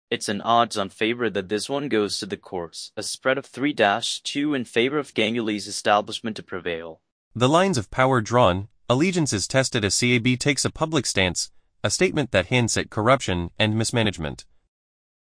It's an odds-on favorite that this one goes to the courts, a spread of 3-2 in favor of Ganguly's establishment to prevail. The lines of power drawn, allegiances tested as CAB takes a public stance, a statement that hints at corruption and mismanagement.